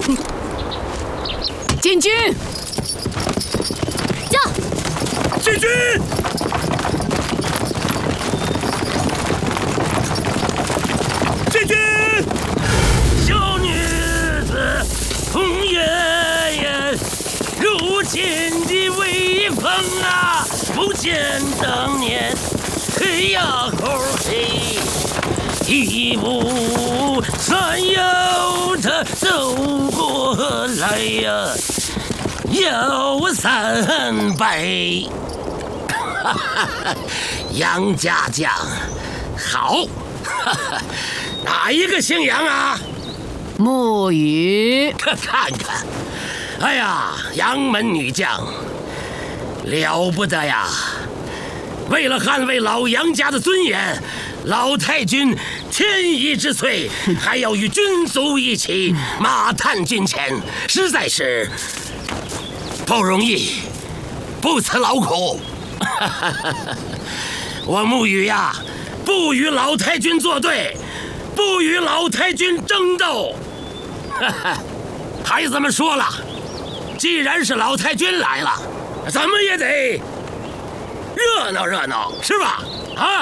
进军！ 驾！ 进军！进军！ 小女子红爷爷，如今的威风啊，不见当年黑呀猴黑。 一步三摇的走过来呀，摇三拜。哈哈，杨家将，好，哈哈，哪一个姓杨啊？ 沐雨。 看看，哎呀，杨门女将，了不得呀！为了捍卫老杨家的尊严。 老太君天意之岁，还要与军卒一起马探军前，实在是不容易，不辞劳苦。我沐雨呀，不与老太君作对，不与老太君争斗。孩子们说了，既然是老太君来了，咱们也得热闹热闹，是吧？啊！